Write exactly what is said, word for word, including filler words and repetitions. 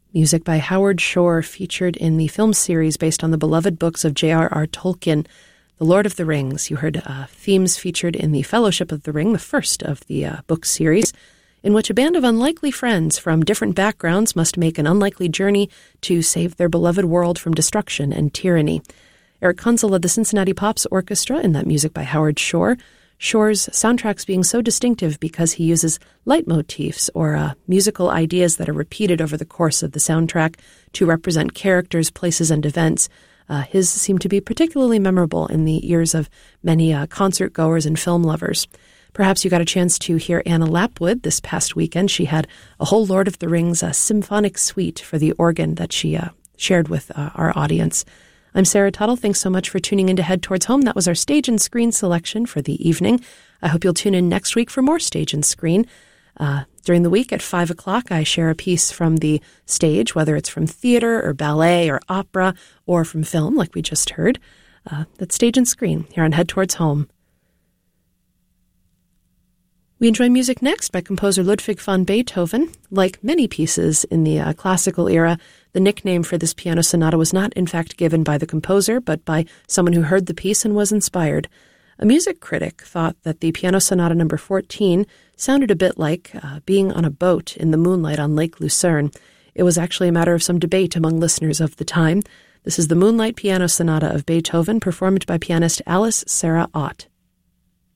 Music by Howard Shore, featured in the film series based on the beloved books of J R R. Tolkien, The Lord of the Rings. You heard uh, themes featured in the Fellowship of the Ring, the first of the uh, book series, in which a band of unlikely friends from different backgrounds must make an unlikely journey to save their beloved world from destruction and tyranny. Eric Kunzel led the Cincinnati Pops Orchestra in that music by Howard Shore. Shore's soundtracks being so distinctive because he uses leitmotifs, or uh, musical ideas that are repeated over the course of the soundtrack to represent characters, places, and events. Uh, his seem to be particularly memorable in the ears of many uh, concert goers and film lovers. Perhaps you got a chance to hear Anna Lapwood this past weekend. She had a whole Lord of the Rings uh, symphonic suite for the organ that she uh, shared with uh, our audience. I'm Sarah Tuttle. Thanks so much for tuning in to Head Towards Home. That was our Stage and Screen selection for the evening. I hope you'll tune in next week for more Stage and Screen. Uh, during the week at five o'clock, I share a piece from the stage, whether it's from theater or ballet or opera or from film, like we just heard. Uh, that's Stage and Screen here on Head Towards Home. We enjoy music next by composer Ludwig van Beethoven. Like many pieces in the uh, classical era, the nickname for this piano sonata was not in fact given by the composer, but by someone who heard the piece and was inspired. A music critic thought that the piano sonata number fourteen sounded a bit like uh, being on a boat in the moonlight on Lake Lucerne. It was actually a matter of some debate among listeners of the time. This is the Moonlight Piano Sonata of Beethoven, performed by pianist Alice Sarah Ott.